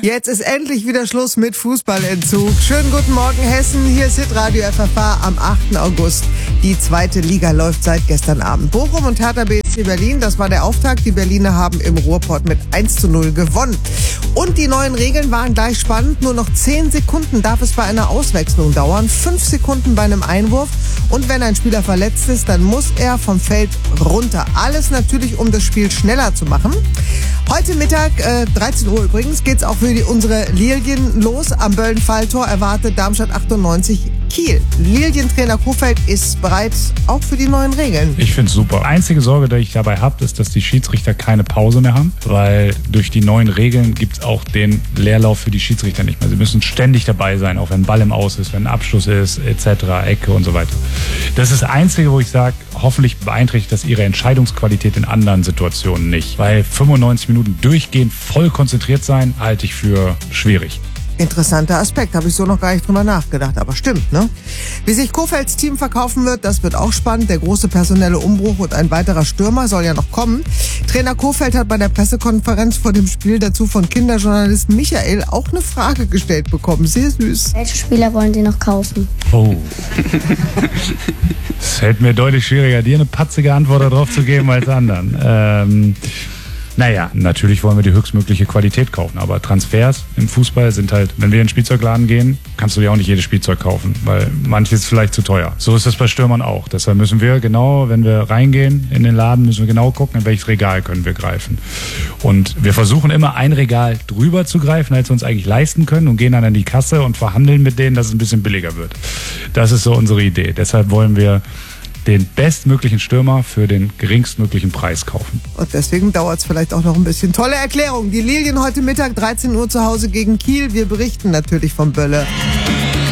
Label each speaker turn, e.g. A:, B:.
A: Jetzt ist endlich wieder Schluss mit Fußballentzug. Schönen guten Morgen Hessen, hier ist Hitradio FFH am 8. August. Die zweite Liga läuft seit gestern Abend. Bochum und Hertha BSC Berlin, das war der Auftakt. Die Berliner haben im Ruhrpott mit 1:0 gewonnen. Und die neuen Regeln waren gleich spannend. Nur noch 10 Sekunden darf es bei einer Auswechslung dauern, 5 Sekunden bei einem Einwurf. Und wenn ein Spieler verletzt ist, dann muss er vom Feld runter. Alles natürlich, um das Spiel schneller zu machen. Heute Mittag, 13 Uhr übrigens, geht's auch für unsere Lilien los. Am Böllen-Falltor erwartet Darmstadt 98 Kiel. Lilien-Trainer Kohfeldt ist bereit, auch für die neuen Regeln.
B: Ich finde es super. Einzige Sorge, die ich dabei habe, ist, dass die Schiedsrichter keine Pause mehr haben, weil durch die neuen Regeln gibt es auch den Leerlauf für die Schiedsrichter nicht mehr. Sie müssen ständig dabei sein, auch wenn ein Ball im Aus ist, wenn ein Abschluss ist, etc., Ecke und so weiter. Das ist das Einzige, wo ich sage, hoffentlich beeinträchtigt das ihre Entscheidungsqualität in anderen Situationen nicht. Weil 95 Minuten durchgehend voll konzentriert sein, halte ich für schwierig.
A: Interessanter Aspekt, habe ich so noch gar nicht drüber nachgedacht, aber stimmt, ne? Wie sich Kohfeldts Team verkaufen wird, das wird auch spannend. Der große personelle Umbruch und ein weiterer Stürmer soll ja noch kommen. Trainer Kohfeldt hat bei der Pressekonferenz vor dem Spiel dazu von Kinderjournalist Michael auch eine Frage gestellt bekommen. Sehr süß.
C: Welche Spieler wollen Sie noch kaufen?
B: Oh. Es fällt mir deutlich schwieriger, dir eine patzige Antwort darauf zu geben als anderen. Naja, natürlich wollen wir die höchstmögliche Qualität kaufen, aber Transfers im Fußball sind halt, wenn wir in den Spielzeugladen gehen, kannst du dir auch nicht jedes Spielzeug kaufen, weil manches ist vielleicht zu teuer. So ist das bei Stürmern auch. Deshalb müssen wir genau, wenn wir reingehen in den Laden, müssen wir genau gucken, in welches Regal können wir greifen. Und wir versuchen immer ein Regal drüber zu greifen, als wir uns eigentlich leisten können und gehen dann an die Kasse und verhandeln mit denen, dass es ein bisschen billiger wird. Das ist so unsere Idee. Deshalb wollen wir den bestmöglichen Stürmer für den geringstmöglichen Preis kaufen.
A: Und deswegen dauert es vielleicht auch noch ein bisschen. Tolle Erklärung. Die Lilien heute Mittag 13 Uhr zu Hause gegen Kiel. Wir berichten natürlich vom Bölle.